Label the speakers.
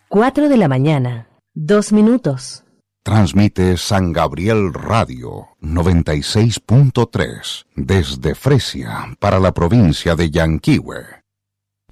Speaker 1: 4 de la mañana, 2 minutos.
Speaker 2: Transmite San Gabriel Radio 96.3 desde Fresia para la provincia de Yanquihue.